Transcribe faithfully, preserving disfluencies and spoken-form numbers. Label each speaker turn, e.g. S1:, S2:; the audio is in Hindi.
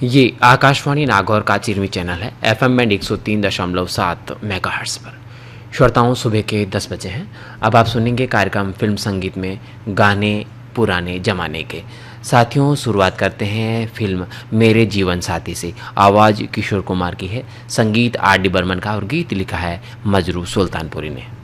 S1: ये आकाशवाणी नागौर का चिरमी चैनल है। एफएम बैंड एक सौ तीन दशमलव सात मेगाहर्ट्ज़ पर। श्रोताओं, सुबह के दस बजे हैं। अब आप सुनेंगे कार्यक्रम फिल्म संगीत में गाने पुराने जमाने के। साथियों, शुरुआत करते हैं फिल्म मेरे जीवन साथी से। आवाज़ किशोर कुमार की है, संगीत आर डी बर्मन का और गीत लिखा है मजरू सुल्तानपुरी ने।